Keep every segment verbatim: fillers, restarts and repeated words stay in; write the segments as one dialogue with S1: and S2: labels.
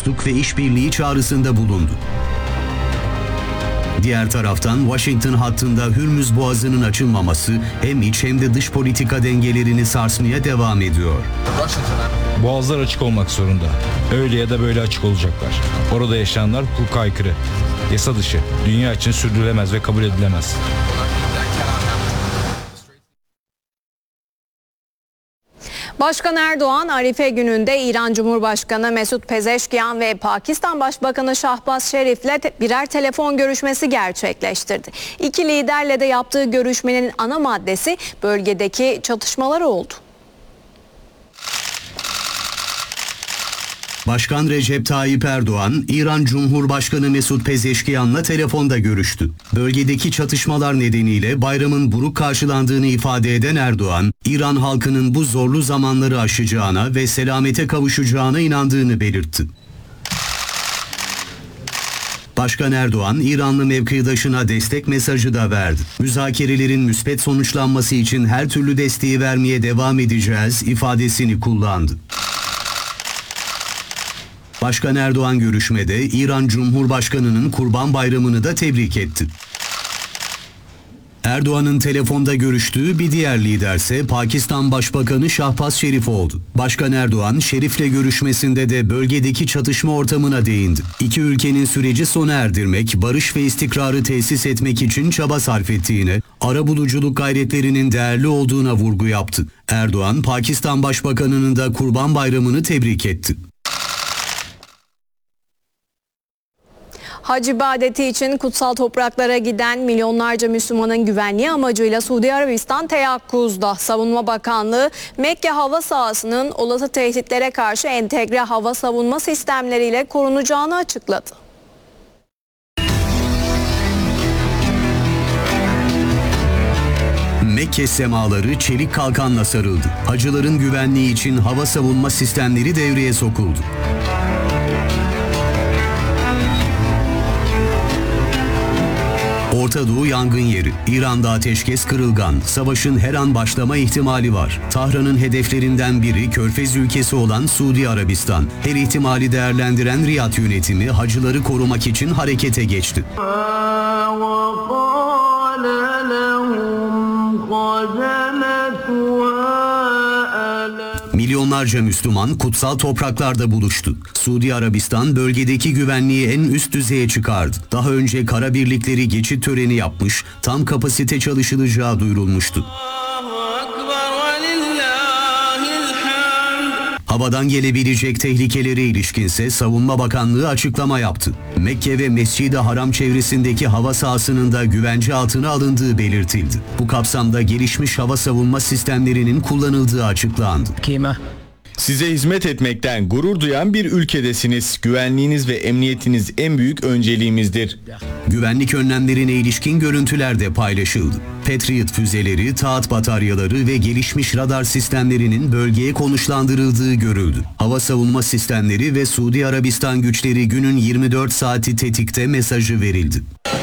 S1: dostluk ve işbirliği çağrısında bulundu. Diğer taraftan Washington hattında Hürmüz Boğazı'nın açılmaması hem iç hem de dış politika dengelerini sarsmaya devam ediyor.
S2: Boğazlar açık olmak zorunda. Öyle ya da böyle açık olacaklar. Orada yaşayanlar hukuka aykırı, yasa dışı, dünya için sürdürülemez ve kabul edilemez.
S3: Başkan Erdoğan, Arife gününde İran Cumhurbaşkanı Mesut Pezeşkiyan ve Pakistan Başbakanı Şahbaz Şerif'le birer telefon görüşmesi gerçekleştirdi. İki liderle de yaptığı görüşmenin ana maddesi bölgedeki çatışmalar oldu.
S1: Başkan Recep Tayyip Erdoğan, İran Cumhurbaşkanı Mesut Pezeşkiyan'la telefonda görüştü. Bölgedeki çatışmalar nedeniyle bayramın buruk karşılandığını ifade eden Erdoğan, İran halkının bu zorlu zamanları aşacağına ve selamete kavuşacağına inandığını belirtti. Başkan Erdoğan, İranlı mevkidaşına destek mesajı da verdi. Müzakerelerin müspet sonuçlanması için her türlü desteği vermeye devam edeceğiz ifadesini kullandı. Başkan Erdoğan görüşmede İran Cumhurbaşkanı'nın Kurban Bayramı'nı da tebrik etti. Erdoğan'ın telefonda görüştüğü bir diğer liderse Pakistan Başbakanı Şahbaz Şerif oldu. Başkan Erdoğan, Şerif'le görüşmesinde de bölgedeki çatışma ortamına değindi. İki ülkenin süreci sona erdirmek, barış ve istikrarı tesis etmek için çaba sarf ettiğine, arabuluculuk gayretlerinin değerli olduğuna vurgu yaptı. Erdoğan, Pakistan Başbakanı'nın da Kurban Bayramı'nı tebrik etti.
S3: Hac ibadeti için kutsal topraklara giden milyonlarca Müslümanın güvenliği amacıyla Suudi Arabistan teyakkuzda. Savunma Bakanlığı, Mekke hava sahasının olası tehditlere karşı entegre hava savunma sistemleriyle korunacağını açıkladı.
S1: Mekke semaları çelik kalkanla sarıldı. Hacıların güvenliği için hava savunma sistemleri devreye sokuldu. Orta Doğu yangın yeri. İran'da ateşkes kırılgan. Savaşın her an başlama ihtimali var. Tahran'ın hedeflerinden biri Körfez ülkesi olan Suudi Arabistan. Her ihtimali değerlendiren Riyad yönetimi hacıları korumak için harekete geçti. Milyonlarca Müslüman kutsal topraklarda buluştu. Suudi Arabistan bölgedeki güvenliği en üst düzeye çıkardı. Daha önce kara birlikleri geçit töreni yapmış, tam kapasite çalışılacağı duyurulmuştu. Havadan gelebilecek tehlikelere ilişkinse Savunma Bakanlığı açıklama yaptı. Mekke ve Mescid-i Haram çevresindeki hava sahasının da güvence altına alındığı belirtildi. Bu kapsamda gelişmiş hava savunma sistemlerinin kullanıldığı açıklandı.
S4: Kime?
S5: Size hizmet etmekten gurur duyan bir ülkedesiniz. Güvenliğiniz ve emniyetiniz en büyük önceliğimizdir.
S1: Güvenlik önlemlerine ilişkin görüntüler de paylaşıldı. Patriot füzeleri, taat bataryaları ve gelişmiş radar sistemlerinin bölgeye konuşlandırıldığı görüldü. Hava savunma sistemleri ve Suudi Arabistan güçleri günün yirmi dört saati tetikte mesajı verildi.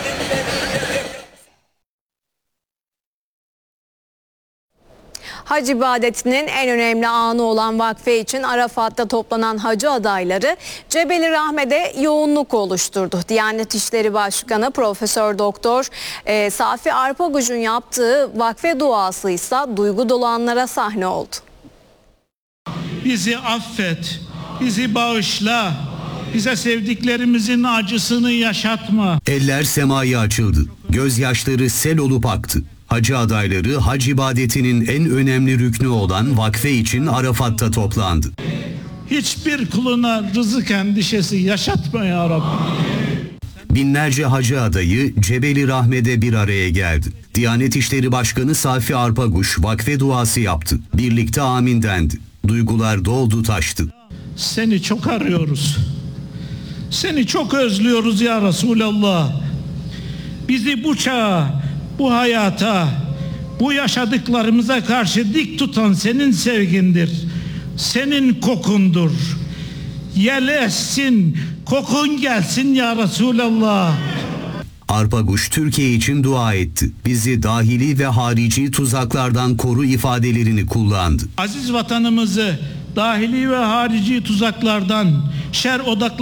S3: Hac ibadetinin en önemli anı olan vakfe için Arafat'ta toplanan hacı adayları Cebeli Rahme'de yoğunluk oluşturdu. Diyanet İşleri Başkanı Profesör Doktor e, Safi Arpaguş'un yaptığı vakfe duası ise duygu dolu anlara sahne oldu.
S6: Bizi affet, bizi bağışla, bize sevdiklerimizin acısını yaşatma.
S1: Eller semaya açıldı. Gözyaşları sel olup aktı. Hacı adayları hac ibadetinin en önemli rüknü olan vakfe için Arafat'ta toplandı.
S6: Hiçbir kuluna rızık endişesi yaşatma ya Rabbi.
S1: Binlerce hacı adayı Cebeli Rahme'de bir araya geldi. Diyanet İşleri Başkanı Safi Arpaguş vakfe duası yaptı. Birlikte amin dendi. Duygular doldu taştı.
S6: Seni çok arıyoruz. Seni çok özlüyoruz ya Resulallah. Bizi bu çağa, bu hayata, bu yaşadıklarımıza karşı dik tutan senin sevgindir. Senin kokundur. Yel essin, kokun gelsin ya Resulallah.
S1: Arpaguş Türkiye için dua etti. Bizi dahili ve harici tuzaklardan koru ifadelerini kullandı.
S6: Aziz vatanımızı dahili ve harici tuzaklardan, şer odaklarından